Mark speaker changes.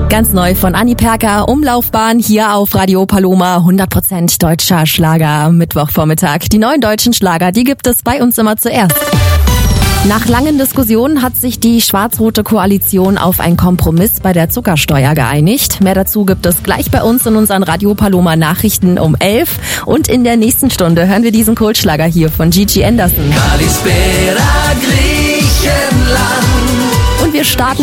Speaker 1: Ganz neu von Anni Perker, Umlaufbahn hier auf Radio Paloma, 100% deutscher Schlager am Mittwochvormittag. Die neuen deutschen Schlager, die gibt es bei uns immer zuerst. Nach langen Diskussionen hat sich die schwarz-rote Koalition auf einen Kompromiss bei der Zuckersteuer geeinigt. Mehr dazu gibt es gleich bei uns in unseren Radio Paloma Nachrichten um 11. Und in der nächsten Stunde hören wir diesen Kultschlager hier von Gigi Anderson.
Speaker 2: Kalispera, Griechenland.
Speaker 1: Und wir starten